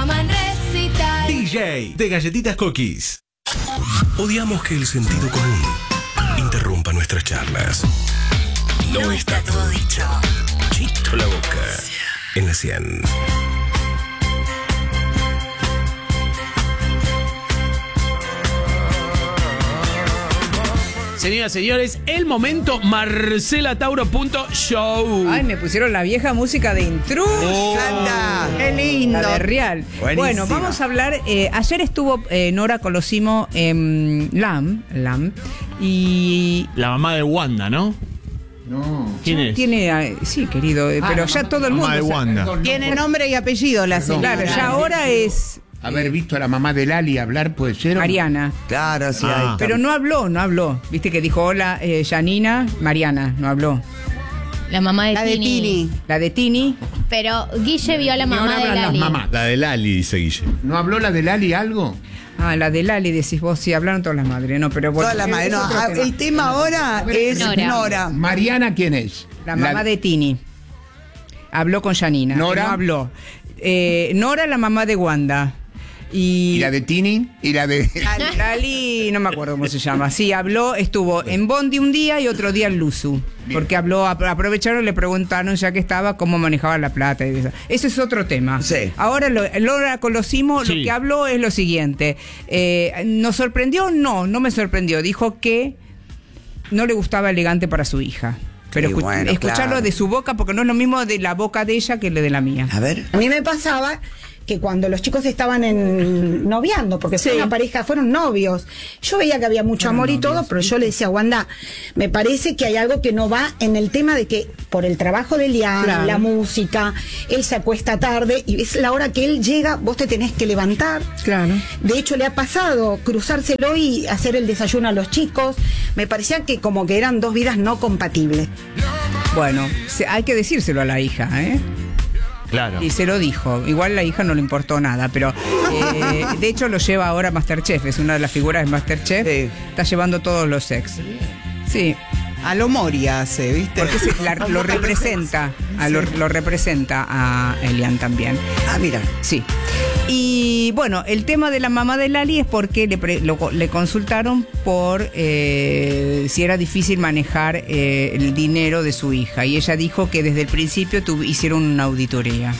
llaman recital. DJ de Galletitas Cookies. Odiamos que el sentido común interrumpa nuestras charlas. No está todo dicho. Chito la boca. En la 100. Señoras y señores, el momento marcelatauro.show. Ay, me pusieron la vieja música de Intrus. ¡Anda! ¡Qué lindo! La de Real. Buenísima. Bueno, vamos a hablar. Ayer estuvo Nora Colosimo en LAM. Y. La mamá de Wanda, ¿no? No. ¿Quién es? Tiene. Sí, querido, pero ya todo el mundo. Mamá de Wanda. Tiene nombre y apellido la señora. Claro, ya ahora es. Haber visto a la mamá de Lali hablar puede ser. Mariana. Claro, sí. Ah. ahí Pero no habló. Viste que dijo hola, Janina, Mariana, no habló. La mamá de La de Tini. La de Tini. Pero Guille vio a la Y ahora mamá de hablan las Lali. mamás. La de Lali, dice Guille. ¿No habló la de Lali algo? Ah, la de Lali, decís vos, sí, hablaron todas las madres, no, pero bueno. Toda la madre. es No, otro tema. el tema ahora es Nora. Nora. Mariana, ¿quién es? La mamá de Tini. Habló con Janina. Nora. No habló. Nora, la mamá de Wanda. ¿Y la de Tini? ¿Y la de...? Lali, no me acuerdo cómo se llama. Sí, habló, estuvo en Bondi un día y otro día en Luzu. Porque habló, aprovecharon y le preguntaron, ya que estaba, cómo manejaba la plata. Y eso. Ese es otro tema. Sí. Ahora, Nora Colosimo, Sí. lo que habló es lo siguiente. ¿Nos sorprendió? No me sorprendió. Dijo que no le gustaba Elegante para su hija. Pero Sí, bueno, escucharlo claro. de su boca, porque no es lo mismo de la boca de ella que de la mía. A ver. A mí me pasaba que cuando los chicos estaban noviando, porque fue una pareja, fueron novios, yo veía que había mucho amor y todo, pero yo le decía, Wanda, me parece que hay algo que no va en el tema de que por el trabajo de Lian, Claro. la música, él se acuesta tarde y es la hora que él llega, vos te tenés que levantar. Claro. De hecho, le ha pasado cruzárselo y hacer el desayuno a los chicos. Me parecía que como que eran dos vidas no compatibles. Bueno, hay que decírselo a la hija, ¿eh? Claro. Y se lo dijo. Igual la hija no le importó nada, pero de hecho lo lleva ahora a Masterchef. Es una de las figuras de Masterchef. Sí. Está llevando todos los ex. Sí, A lo Moria hace, ¿viste? porque lo representa. Lo representa a Elian también. Ah, mira. Sí. Y bueno, el tema de la mamá de Lali es porque le consultaron por si era difícil manejar el dinero de su hija. Y ella dijo que desde el principio hicieron una auditoría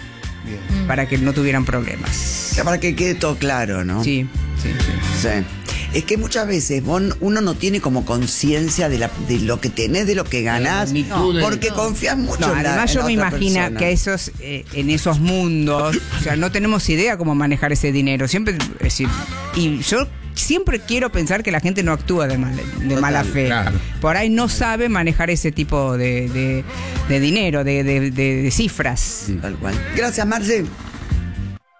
para que no tuvieran problemas. Para que quede todo claro, ¿no? Sí. Sí. Es que muchas veces uno no tiene como conciencia de lo que tenés, de lo que ganás, magnitud de- porque confías mucho No, en la además yo en me otra imagino persona. que en esos mundos, o sea, no tenemos idea cómo manejar ese dinero. Siempre, es decir, y yo siempre quiero pensar que la gente no actúa de mala fe. claro. Por ahí no sabe manejar ese tipo de dinero, de cifras. Tal cual. Gracias, Marce.